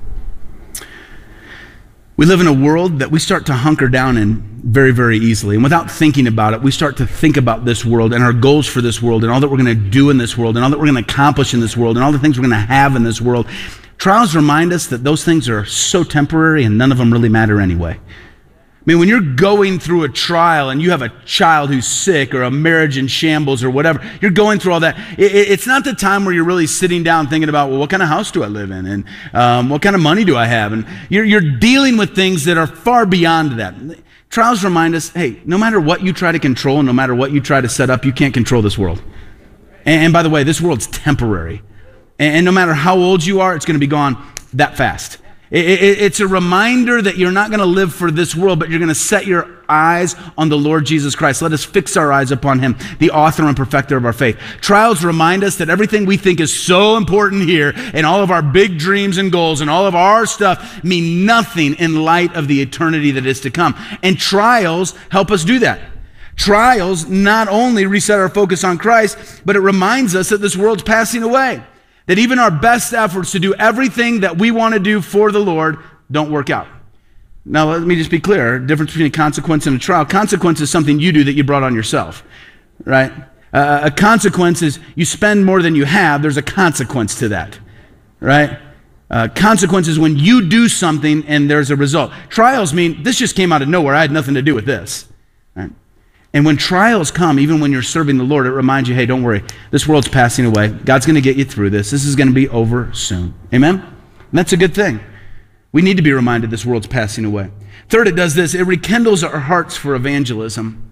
Speaker 11: We live in a world that we start to hunker down in very, very easily. And without thinking about it, we start to think about this world and our goals for this world and all that we're going to do in this world and all that we're going to accomplish in this world and all the things we're going to have in this world. Trials remind us that those things are so temporary and none of them really matter anyway. I mean, when you're going through a trial and you have a child who's sick or a marriage in shambles or whatever, you're going through all that. It's not the time where you're really sitting down thinking about, well, what kind of house do I live in? And what kind of money do I have? And you're dealing with things that are far beyond that. Trials remind us, hey, no matter what you try to control and no matter what you try to set up, you can't control this world. And by the way, this world's temporary. And no matter how old you are, it's going to be gone that fast. It's a reminder that you're not going to live for this world, but you're going to set your eyes on the Lord Jesus Christ. Let us fix our eyes upon him, the author and perfecter of our faith. Trials remind us that everything we think is so important here and all of our big dreams and goals and all of our stuff mean nothing in light of the eternity that is to come. And trials help us do that. Trials not only reset our focus on Christ, but it reminds us that this world's passing away. That even our best efforts to do everything that we want to do for the Lord don't work out. Now, let me just be clear. Difference between a consequence and a trial. Consequence is something you do that you brought on yourself, right? A consequence is you spend more than you have. There's a consequence to that, right? Consequence is when you do something and there's a result. Trials mean this just came out of nowhere. I had nothing to do with this, right? And when trials come, even when you're serving the Lord, it reminds you, hey, don't worry. This world's passing away. God's going to get you through this. This is going to be over soon. Amen? And that's a good thing. We need to be reminded this world's passing away. Third, it does this. It rekindles our hearts for evangelism.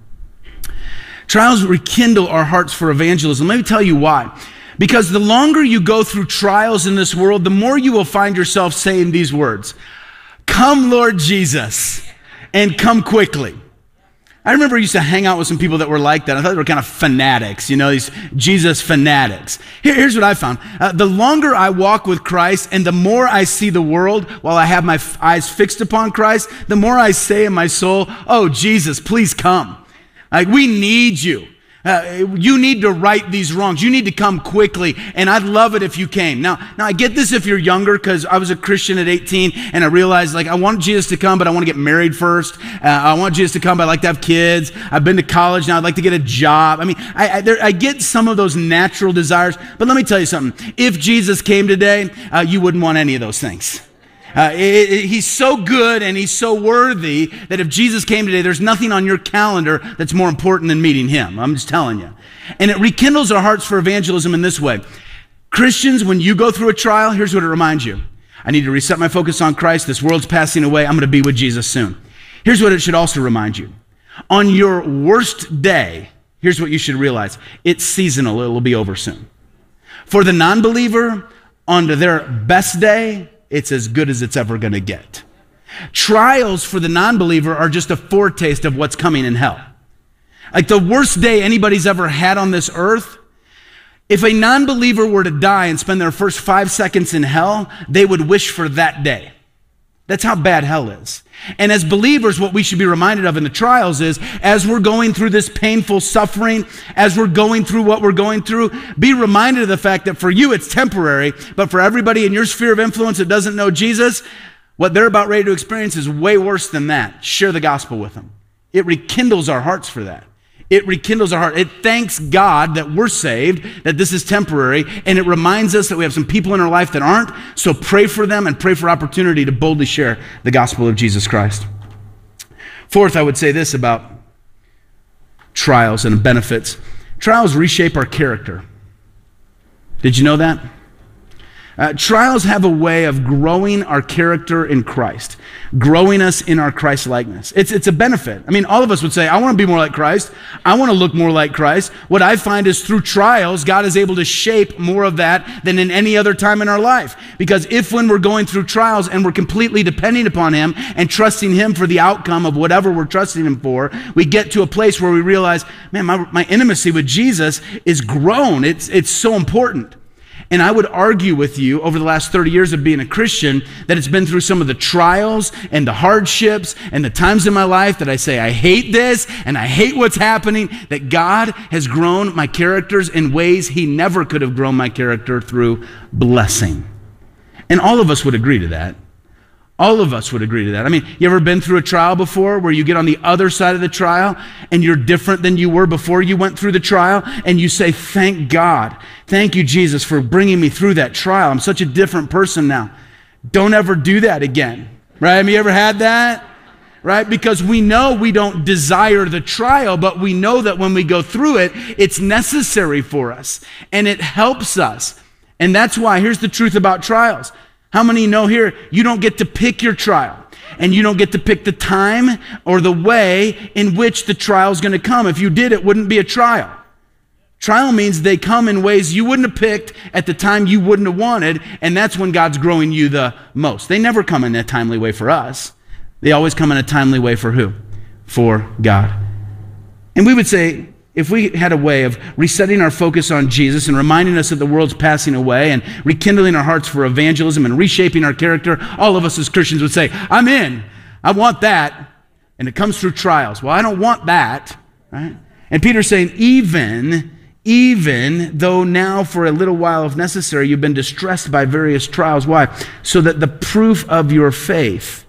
Speaker 11: Trials rekindle our hearts for evangelism. Let me tell you why. Because the longer you go through trials in this world, the more you will find yourself saying these words. Come, Lord Jesus, and come quickly. I remember I used to hang out with some people that were like that. I thought they were kind of fanatics, these Jesus fanatics. Here's what I found. The longer I walk with Christ and the more I see the world while I have my eyes fixed upon Christ, the more I say in my soul, oh, Jesus, please come. Like, we need you. You need to right these wrongs. You need to come quickly, and I'd love it if you came. Now I get this if you're younger, because I was a Christian at 18, and I realized, I want Jesus to come, but I want to get married first. I want Jesus to come, but I'd like to have kids. I've been to college now. I'd like to get a job. I mean, I get some of those natural desires, but let me tell you something. If Jesus came today, you wouldn't want any of those things. He's so good and he's so worthy that if Jesus came today, there's nothing on your calendar that's more important than meeting him. I'm just telling you. And it rekindles our hearts for evangelism in this way. Christians, when you go through a trial, here's what it reminds you. I need to reset my focus on Christ. This world's passing away. I'm going to be with Jesus soon. Here's what it should also remind you. On your worst day, here's what you should realize. It's seasonal. It'll be over soon. For the non-believer, on their best day, it's as good as it's ever going to get. Trials for the non-believer are just a foretaste of what's coming in hell. Like the worst day anybody's ever had on this earth, if a non-believer were to die and spend their first 5 seconds in hell, they would wish for that day. That's how bad hell is. And as believers, what we should be reminded of in the trials is, as we're going through this painful suffering, as we're going through what we're going through, be reminded of the fact that for you it's temporary, but for everybody in your sphere of influence that doesn't know Jesus, what they're about ready to experience is way worse than that. Share the gospel with them. It rekindles our hearts for that. It rekindles our heart. It thanks God that we're saved, that this is temporary, and it reminds us that we have some people in our life that aren't, so pray for them and pray for opportunity to boldly share the gospel of Jesus Christ. Fourth, I would say this about trials and benefits. Trials reshape our character. Did you know that? Trials have a way of growing our character in Christ, growing us in our Christ likeness. It's a benefit. I mean, all of us would say, I want to be more like Christ. I want to look more like Christ. What I find is through trials, God is able to shape more of that than in any other time in our life. Because if when we're going through trials and we're completely depending upon him and trusting him for the outcome of whatever we're trusting him for, we get to a place where we realize, man, my intimacy with Jesus is grown. It's so important. And I would argue with you over the last 30 years of being a Christian that it's been through some of the trials and the hardships and the times in my life that I say, I hate this and I hate what's happening, that God has grown my characters in ways he never could have grown my character through blessing. And all of us would agree to that. All of us would agree to that. I mean, you ever been through a trial before where you get on the other side of the trial and you're different than you were before you went through the trial and you say, thank God. Thank you, Jesus, for bringing me through that trial. I'm such a different person now. Don't ever do that again. Right? Have you ever had that? Right? Because we know we don't desire the trial, but we know that when we go through it, it's necessary for us and it helps us. And that's why, here's the truth about trials. How many know here, you don't get to pick your trial, and you don't get to pick the time or the way in which the trial is going to come. If you did, it wouldn't be a trial. Trial means they come in ways you wouldn't have picked at the time you wouldn't have wanted, and that's when God's growing you the most. They never come in a timely way for us. They always come in a timely way for who? For God. And we would say, if we had a way of resetting our focus on Jesus and reminding us that the world's passing away and rekindling our hearts for evangelism and reshaping our character, all of us as Christians would say, I'm in. I want that. And it comes through trials. Well, I don't want that, right? And Peter's saying, even though now for a little while, if necessary, you've been distressed by various trials. Why? So that the proof of your faith,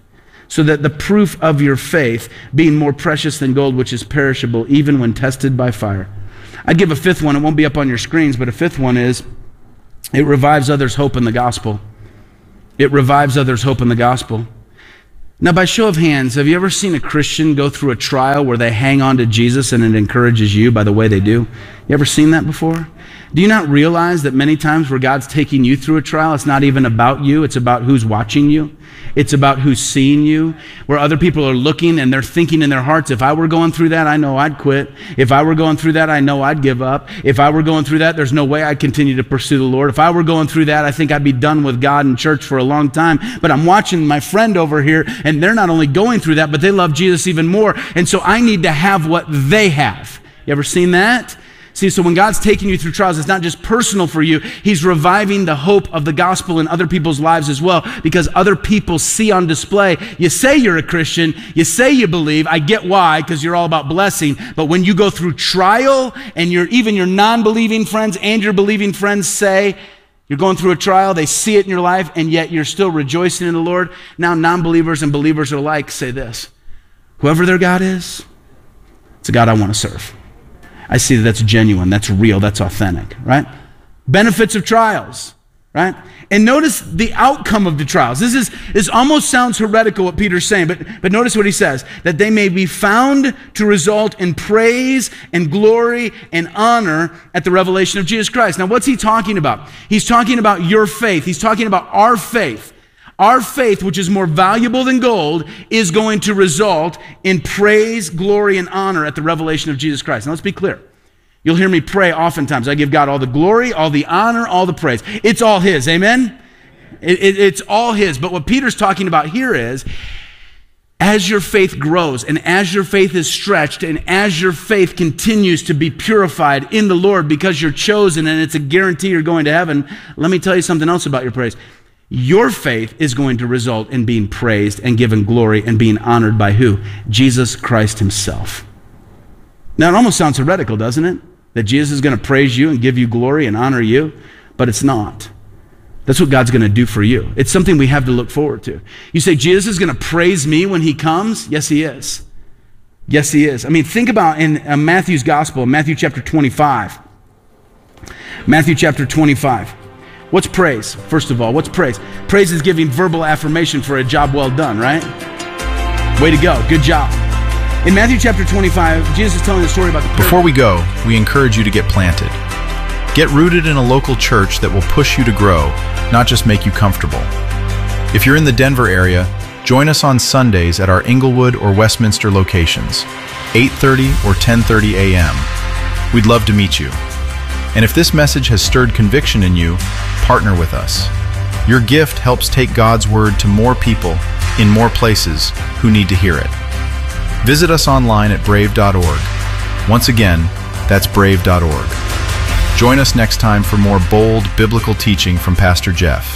Speaker 11: being more precious than gold, which is perishable, even when tested by fire. I'd give a fifth one. It won't be up on your screens, but a fifth one is, it revives others' hope in the gospel. It revives others' hope in the gospel. Now, by show of hands, have you ever seen a Christian go through a trial where they hang on to Jesus and it encourages you by the way they do? You ever seen that before? Do you not realize that many times where God's taking you through a trial, it's not even about you, it's about who's watching you. It's about who's seeing you, where other people are looking and they're thinking in their hearts, if I were going through that, I know I'd quit. If I were going through that, I know I'd give up. If I were going through that, there's no way I'd continue to pursue the Lord. If I were going through that, I think I'd be done with God and church for a long time. But I'm watching my friend over here, and they're not only going through that, but they love Jesus even more. And so I need to have what they have. You ever seen that? See, so when God's taking you through trials, it's not just personal for you. He's reviving the hope of the gospel in other people's lives as well, because other people see on display, you say you're a Christian, you say you believe, I get why, because you're all about blessing, but when you go through trial, and even your non-believing friends and your believing friends say, you're going through a trial, they see it in your life, and yet you're still rejoicing in the Lord. Now non-believers and believers alike say this, whoever their God is, it's a God I want to serve. I see that that's genuine, that's real, that's authentic, right? Benefits of trials, right? And notice the outcome of the trials. This almost sounds heretical what Peter's saying, but notice what he says, that they may be found to result in praise and glory and honor at the revelation of Jesus Christ. Now, what's he talking about? He's talking about your faith. He's talking about our faith. Our faith, which is more valuable than gold, is going to result in praise, glory, and honor at the revelation of Jesus Christ. Now, let's be clear. You'll hear me pray oftentimes. I give God all the glory, all the honor, all the praise. It's all His, amen? It's all His. But what Peter's talking about here is, as your faith grows, and as your faith is stretched, and as your faith continues to be purified in the Lord because you're chosen and it's a guarantee you're going to heaven, let me tell you something else about your praise. Your faith is going to result in being praised and given glory and being honored by who? Jesus Christ Himself. Now, it almost sounds heretical, doesn't it? That Jesus is going to praise you and give you glory and honor you, but it's not. That's what God's going to do for you. It's something we have to look forward to. You say, Jesus is going to praise me when He comes? Yes, He is. Yes, He is. I mean, think about in Matthew's gospel, Matthew chapter 25. Matthew chapter 25. What's praise? First of all, what's praise? Praise is giving verbal affirmation for a job well done, right? Way to go. Good job. In Matthew chapter 25, Jesus is telling a story about the...
Speaker 10: Before we go, we encourage you to get planted. Get rooted in a local church that will push you to grow, not just make you comfortable. If you're in the Denver area, join us on Sundays at our Inglewood or Westminster locations, 8:30 or 10:30 a.m. We'd love to meet you. And if this message has stirred conviction in you, partner with us. Your gift helps take God's word to more people in more places who need to hear it. Visit us online at brave.org. Once again, that's brave.org. Join us next time for more bold biblical teaching from Pastor Jeff.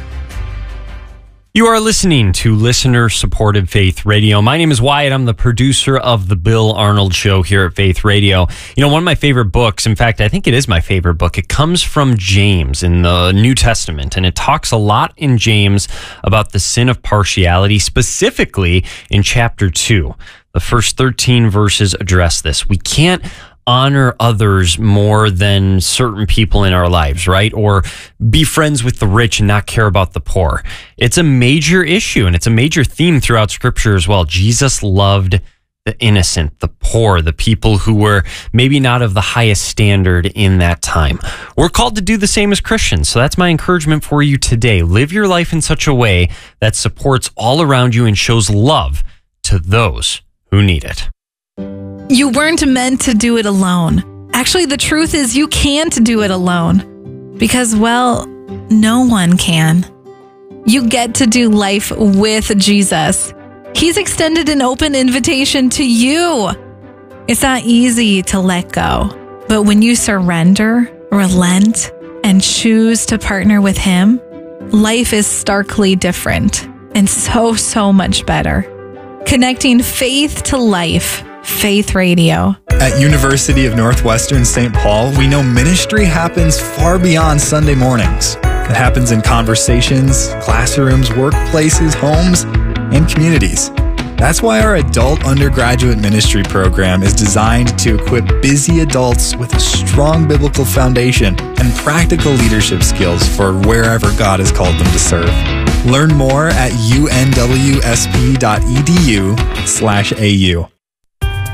Speaker 3: You are listening to Listener-Supported Faith Radio. My name is Wyatt. I'm the producer of The Bill Arnold Show here at Faith Radio. You know, one of my favorite books, in fact, I think it is my favorite book, it comes from James in the New Testament, and it talks a lot in James about the sin of partiality, specifically in chapter 2. The first 13 verses address this. We can't honor others more than certain people in our lives, right? Or be friends with the rich and not care about the poor. It's a major issue, and it's a major theme throughout Scripture as well. Jesus loved the innocent, the poor, the people who were maybe not of the highest standard in that time. We're called to do the same as Christians, so that's my encouragement for you today. Live your life in such a way that supports all around you and shows love to those who need it.
Speaker 12: You weren't meant to do it alone. Actually, the truth is you can't do it alone because, well, no one can. You get to do life with Jesus. He's extended an open invitation to you. It's not easy to let go, but when you surrender, relent, and choose to partner with Him, life is starkly different and so much better. Connecting faith to life. Faith Radio.
Speaker 13: At University of Northwestern St. Paul, we know ministry happens far beyond Sunday mornings. It happens in conversations, classrooms, workplaces, homes, and communities. That's why our adult undergraduate ministry program is designed to equip busy adults with a strong biblical foundation and practical leadership skills for wherever God has called them to serve. Learn more at unwsp.edu/au.